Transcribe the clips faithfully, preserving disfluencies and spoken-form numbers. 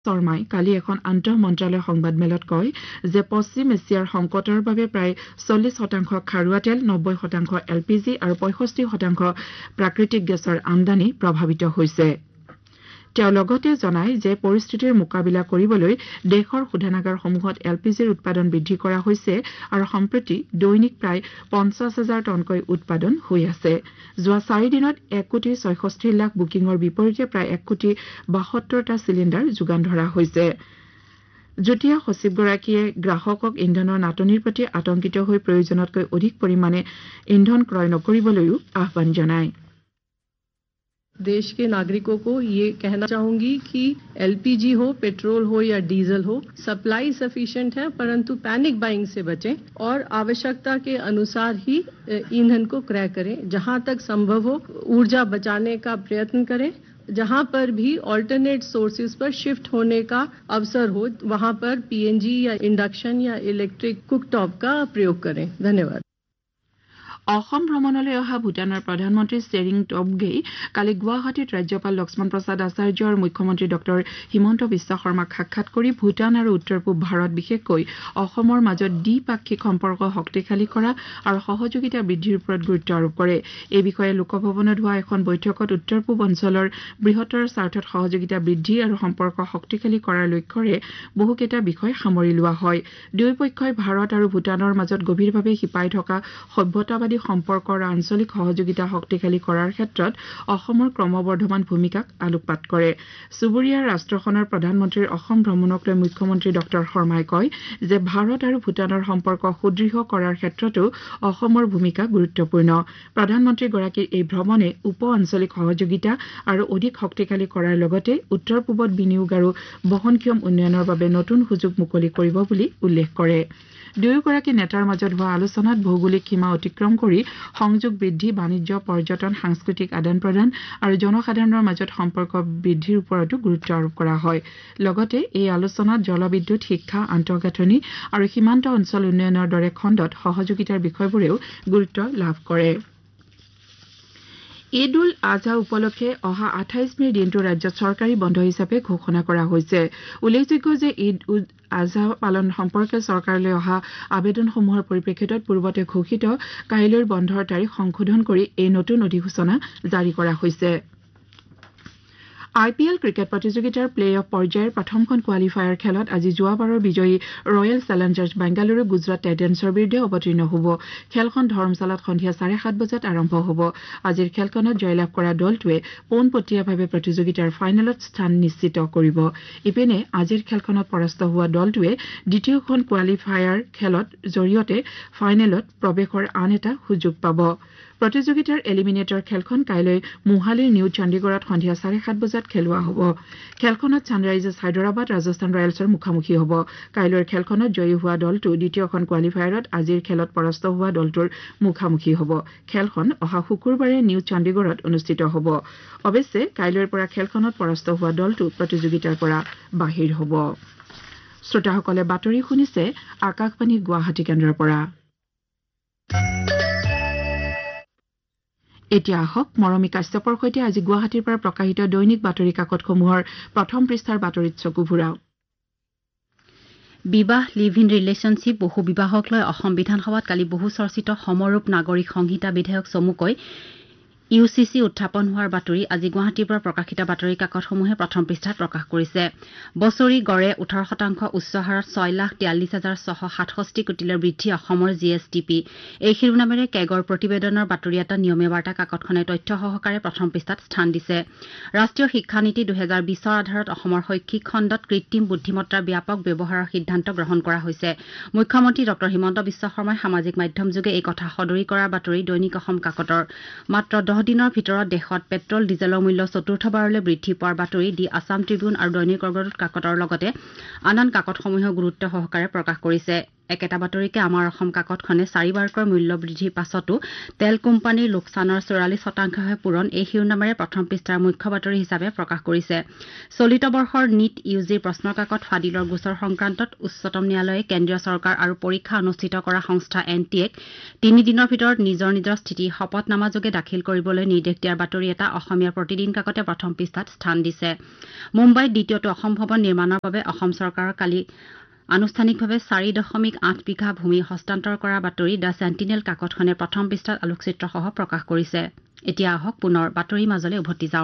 শৰ্মাই কালি এখন আন্তঃ মন্ত্ৰালয় সংবাদমেলত কয় যে পশ্চিম এছিয়াৰ সংকটৰ বাবে প্ৰায় চল্লিশ শতাংশ খাৰুৱা তেল, নব্বৈ শতাংশ এল পি জি আৰু পঁয়ষষ্ঠি শতাংশ প্ৰাকৃতিক গেছৰ আমদানি প্ৰভাৱিত হৈছে। তেওঁ লগতে জনায় যে পৰিস্থিতিৰ মোকাবিলা কৰিবলৈ দেশৰ শোধনাগাৰসমূহত এল পি জিৰ উৎপাদন বৃদ্ধি কৰা হৈছে আৰু সম্প্ৰতি দৈনিক প্ৰায় পঞ্চাছ হাজাৰ টনকৈ উৎপাদন হৈ আছে। যোৱা চাৰি দিনত এক কোটি ছয়ষষ্ঠি লাখ বুকিঙৰ বিপৰীতে প্ৰায় এক কোটি বাসত্তৰটা চিলিণ্ডাৰ যোগান ধৰা হৈছে। যুটীয়া সচিবগৰাকীয়ে গ্ৰাহকক ইন্ধনৰ নাটনিৰ প্ৰতি আতংকিত হৈ প্ৰয়োজনতকৈ অধিক পৰিমাণে ইন্ধন ক্ৰয় নকৰিবলৈও আহ্বান জনায়। देश के नागरिकों को ये कहना चाहूंगी कि एल पी जी हो, पेट्रोल हो या डीजल हो, सप्लाई सफिशिएंट है, परंतु पैनिक बाइंग से बचें और आवश्यकता के अनुसार ही ईंधन को क्रय करें। जहां तक संभव हो ऊर्जा बचाने का प्रयत्न करें। जहां पर भी ऑल्टरनेट सोर्सेज पर शिफ्ट होने का अवसर हो वहां पर पी एन जी या इंडक्शन या इलेक्ट्रिक कुकटॉप का प्रयोग करें। धन्यवाद। অসম ভ্ৰমণলৈ অহা ভূটানৰ প্ৰধানমন্ত্ৰী শ্বেৰিং টবগেই কালি গুৱাহাটীত ৰাজ্যপাল লক্ষ্মণ প্ৰসাদ আচাৰ্য আৰু মুখ্যমন্ত্ৰী ডক্টৰ হিমন্ত বিশ্ব শৰ্মাক সাক্ষাৎ কৰি ভূটান আৰু উত্তৰ পূব ভাৰত বিশেষকৈ অসমৰ মাজত দ্বিপাক্ষিক সম্পৰ্ক শক্তিশালী কৰা আৰু সহযোগিতা বৃদ্ধিৰ ওপৰত গুৰুত্ব আৰোপ কৰে। এই বিষয়ে লোকভৱনত হোৱা এখন বৈঠকত উত্তৰ পূব অঞ্চলৰ বৃহত্তৰ স্বাৰ্থত সহযোগিতা বৃদ্ধি আৰু সম্পৰ্ক শক্তিশালী কৰাৰ লক্ষ্যৰে বহুকেইটা বিষয় সামৰি লোৱা হয়। দুয়োপক্ষই ভাৰত আৰু ভূটানৰ মাজত গভীৰভাৱে শিপাই থকা সভ্যতাবাদী সম্পৰ্ক আৰু আঞ্চলিক সহযোগিতা শক্তিশালী কৰাৰ ক্ষেত্ৰত অসমৰ ক্ৰমবৰ্ধমান ভূমিকাক আলোকপাত কৰে। চুবুৰীয়া ৰাষ্ট্ৰখনৰ প্ৰধানমন্ত্ৰীৰ অসম ভ্ৰমণক লৈ মুখ্যমন্ত্ৰী ডক্টৰ শৰ্মাই কয় যে ভাৰত আৰু ভূটানৰ সম্পৰ্ক সুদৃঢ় কৰাৰ ক্ষেত্ৰতো অসমৰ ভূমিকা গুৰুত্বপূৰ্ণ। প্ৰধানমন্ত্ৰীগৰাকীৰ এই ভ্ৰমণে উপ আঞ্চলিক সহযোগিতা আৰু অধিক শক্তিশালী কৰাৰ লগতে উত্তৰ পূবত বিনিয়োগ আৰু বহনক্ষম উন্নয়নৰ বাবে নতুন সুযোগ মুকলি কৰিব বুলি উল্লেখ কৰে। দুয়োগৰাকী নেতাৰ মাজত হোৱা আলোচনাত ভৌগোলিক সীমা অতিক্ৰম কৰি সংযোগ বৃদ্ধি, বাণিজ্য, পৰ্যটন, সাংস্কৃতিক আদান প্ৰদান আৰু জনসাধাৰণৰ মাজত সম্পৰ্ক বৃদ্ধিৰ ওপৰতো গুৰুত্ব আৰোপ কৰা হয়। লগতে এই আলোচনাত জলবিদ্যুৎ, শিক্ষা, আন্তঃগাঁথনি আৰু সীমান্ত অঞ্চল উন্নয়নৰ দৰে খণ্ডত সহযোগিতাৰ বিষয়বোৰেও গুৰুত্ব লাভ কৰে। ঈদ উল আজহা উপলক্ষে অহা আঠাইছ মেৰ দিনটো ৰাজ্যত চৰকাৰী বন্ধ হিচাপে ঘোষণা কৰা হৈছে। উল্লেখযোগ্য যে ঈদ উল আজহা পালন সম্পৰ্কে চৰকাৰলৈ অহা আবেদনসমূহৰ পৰিপ্ৰেক্ষিতত পূৰ্বতে ঘোষিত কাইলৈৰ বন্ধৰ তাৰিখ সংশোধন কৰি এই নতুন অধিসূচনা জাৰি কৰা হৈছে। আই পি এল ক্ৰিকেট প্ৰতিযোগিতাৰ প্লে অফ পৰ্যায়ৰ প্ৰথমখন কোৱালিফায়াৰ খেলত আজি যোৱাবাৰৰ বিজয়ী ৰয়েল চেলেঞ্জাৰ্ছ বেংগালুৰু গুজৰাট টাইটেন্সৰ বিৰুদ্ধে অৱতীৰ্ণ হ'ব। খেলখন ধৰ্মশালাত সন্ধিয়া চাৰে সাত বজাত আৰম্ভ হ'ব। আজিৰ খেলখনত জয়লাভ কৰা দলটোৱে পোনপটীয়াভাৱে প্ৰতিযোগিতাৰ ফাইনেলত স্থান নিশ্চিত কৰিব। ইপিনে আজিৰ খেলখনত পৰাস্ত হোৱা দলটোৱে দ্বিতীয়খন কোৱালিফায়াৰ খেলৰ জৰিয়তে ফাইনেলত প্ৰৱেশৰ আন এটা সুযোগ পাব। প্ৰতিযোগিতাৰ এলিমিনেটৰ খেলখন কাইলৈ মোহালিৰ নিউ চণ্ডীগড়ত সন্ধিয়া চাৰে সাত বজাত খেলোৱা হ'ব। খেলখনত ছানৰাইজাৰ্ছ হায়দৰাবাদ ৰাজস্থান ৰয়েলছৰ মুখামুখি হ'ব। কাইলৈৰ খেলখনত জয়ী হোৱা দলটো দ্বিতীয়খন কোৱালিফায়াৰত আজিৰ খেলত পৰাস্ত হোৱা দলটোৰ মুখামুখি হ'ব। খেলখন অহা শুকুৰবাৰে নিউ চণ্ডীগড়ত অনুষ্ঠিত হ'ব। অৱশ্যে কাইলৈৰ পৰা খেলখনত পৰাস্ত হোৱা দলটো প্ৰতিযোগিতাৰ পৰা বাহিৰ হ'ব। শ্ৰোতাসকলে বাতৰি শুনিছে আকাশবাণী গুৱাহাটী কেন্দ্ৰৰ পৰা। এতিয়া আহক মৰমী কাশ্যপৰ সৈতে আজি গুৱাহাটীৰ পৰা প্ৰকাশিত দৈনিক বাতৰি কাকতসমূহৰ প্ৰথম পৃষ্ঠাৰ বাতৰিত চকু ফুৰাও। বিবাহ লিভ ইন ৰিলেশ্যনশ্বিপ বহু বিবাহক লৈ অসম বিধানসভাত কালি বহু চৰ্চিত সমৰূপ নাগৰিক সংহিতা বিধেয়ক চমুকৈ ইউ চি চি উত্থাপন হোৱাৰ বাতৰি আজি গুৱাহাটীৰ পৰা প্ৰকাশিত বাতৰি কাকতসমূহে প্ৰথম পৃষ্ঠাত প্ৰকাশ কৰিছে। বছৰি গড়ে ওঠৰ শতাংশ উচ্চ হাৰত ছয় লাখ তিয়াল্লিছ হাজাৰ ছশ সাতষষ্ঠি কোটিলৈ বৃদ্ধি অসমৰ জি এছ টি পি। এই শিৰোনামেৰে কেগৰ প্ৰতিবেদনৰ বাতৰি এটা নিয়মীয়া বাৰ্তা কাকতখনে তথ্য সহকাৰে প্ৰথম পৃষ্ঠাত স্থান দিছে। ৰাষ্ট্ৰীয় শিক্ষানীতি দুহেজাৰ বিছৰ আধাৰত অসমৰ শৈক্ষিক খণ্ডত কৃত্ৰিম বুদ্ধিমত্তাৰ ব্যাপক ব্যৱহাৰৰ সিদ্ধান্ত গ্ৰহণ কৰা হৈছে। মুখ্যমন্ত্ৰী ডক্টৰ হিমন্ত বিশ্ব শৰ্মাই সামাজিক মাধ্যমযোগে এই কথা সদৰি কৰাৰ বাতৰি দৈনিক অসম কাকতৰ। মাত্ৰ দহ দিনৰ ভিতৰত দেশত পেট্ৰল ডিজেলৰ মূল্য চতুৰ্থবাৰলৈ বৃদ্ধি পোৱাৰ বাতৰি দি আছাম ট্ৰিবিউন আৰু দৈনিক অগ্ৰদূত কাকতৰ লগতে আন আন কাকতসমূহেও গুৰুত্ব সহকাৰে প্ৰকাশ কৰিছে। একেটা বাতৰিকে আমাৰ অসম কাকতখনে চাৰিবাৰকৈ মূল্য বৃদ্ধিৰ পাছতো তেল কোম্পানীৰ লোকচানৰ চৌৰাল্লিছ শতাংশহে পূৰণ এই শিৰোনামেৰে প্ৰথম পৃষ্ঠাৰ মুখ্য বাতৰি হিচাপে প্ৰকাশ কৰিছে চলিত বৰ্ষৰ নীট ইউ জিৰ প্ৰশ্নৰ কাকত ফাদিলৰ গোচৰ সংক্ৰান্তত উচ্চতম ন্যায়ালয়ে কেন্দ্ৰীয় চৰকাৰ আৰু পৰীক্ষা অনুষ্ঠিত কৰা সংস্থা এন টি এক তিনিদিনৰ ভিতৰত নিজৰ নিজৰ স্থিতি শপতনামাযোগে দাখিল কৰিবলৈ নিৰ্দেশ দিয়াৰ বাতৰি এটা অসমীয়া প্ৰতিদিন কাকতে প্ৰথম পৃষ্ঠাত স্থান দিছে মুম্বাইত দ্বিতীয়টো অসম ভৱন নিৰ্মাণৰ বাবে অসম চৰকাৰৰ কালি আনুষ্ঠানিকভাৱে চাৰি দশমিক আঠ বিঘা ভূমি হস্তান্তৰ কৰা বাতৰি দ্য চেণ্টিনেল কাকতখনে প্ৰথম পৃষ্ঠাত আলোকচিত্ৰসহ প্ৰকাশ কৰিছে এতিয়া আহক পুনৰ বাতৰিৰ মাজলৈ উভতি যাওঁ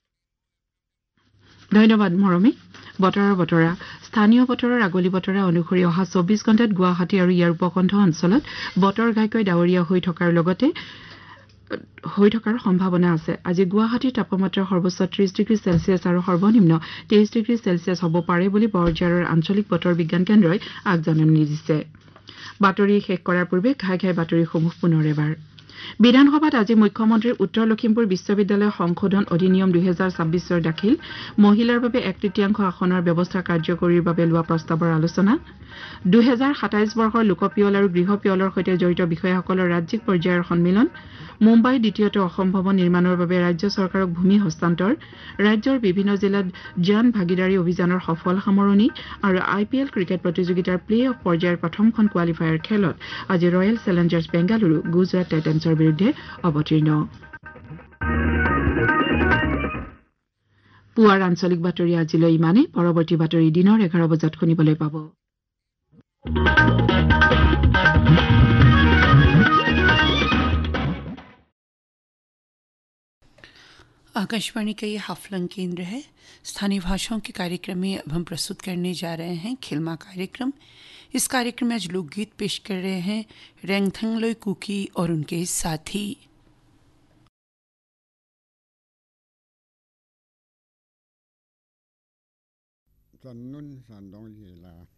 ধন্যবাদ মৰমী বতৰৰ বতৰা স্থানীয় বতৰৰ আগলি বতৰা অনুসৰি অহা চৌবিশ ঘণ্টাত গুৱাহাটী আৰু ইয়াৰ উপকণ্ঠ অঞ্চলত বতৰ ঘাইকৈ ডাৱৰীয়া হৈ থকাৰ লগতে হৈ থকাৰ সম্ভাৱনা আছে আজি গুৱাহাটীৰ তাপমাত্ৰা সৰ্বোচ্চ ত্ৰিশ ডিগ্ৰী চেলছিয়াছ আৰু সৰ্বনিম্ন তেইশ ডিগ্ৰী চেলছিয়াছ হ'ব পাৰে বুলি বৰঝাৰৰ আঞ্চলিক বতৰ বিজ্ঞান কেন্দ্ৰই আগজাননী দিছে বাতৰি শেষ কৰাৰ পূৰ্বে ঘাই ঘাই বাতৰিসমূহ পুনৰ এবাৰ বিধানসভাত আজি মুখ্যমন্ত্ৰীৰ উত্তৰ লখিমপুৰ বিশ্ববিদ্যালয় সংশোধন অধিনিয়ম দুহেজাৰ ছাব্বিছৰ দাখিল মহিলাৰ বাবে এক তৃতীয়াংশ আসনৰ ব্যৱস্থা কাৰ্যকৰীৰ বাবে লোৱা প্ৰস্তাৱৰ আলোচনা দুহেজাৰ সাতাইছ বৰ্ষৰ লোকপিয়ল আৰু গৃহ পিয়লৰ সৈতে জড়িত বিষয়াসকলৰ ৰাজ্যিক পৰ্যায়ৰ সন্মিলন মুম্বাই দ্বিতীয়টো অসম ভৱন নিৰ্মাণৰ বাবে ৰাজ্য চৰকাৰক ভূমি হস্তান্তৰ ৰাজ্যৰ বিভিন্ন জিলাত জন ভাগিদাৰী অভিযানৰ সফল সামৰণি আৰু আই পি এল ক্ৰিকেট প্ৰতিযোগিতাৰ প্লে অফ পৰ্যায়ৰ প্ৰথমখন কোৱালিফায়াৰ খেলত আজি ৰয়েল চেলেঞ্জাৰ্ছ বেংগালুৰু গুজৰাট টাইটান্সৰ বিৰুদ্ধে অৱতীৰ্ণ পুৱাৰ আঞ্চলিক বাতৰি আজিলৈ ইমানে পৰৱৰ্তী বাতৰি দিনৰ এঘাৰ বজাত শুনিবলৈ পাব आकाशवाणी का ये हाफलंग केंद्र है स्थानीय भाषाओं के कार्यक्रम में अब हम प्रस्तुत करने जा रहे हैं खिलमा कार्यक्रम इस कार्यक्रम में आज लोकगीत पेश कर रहे हैं रेंगथंगलोई कुकी और उनके साथी Sannun sandong hila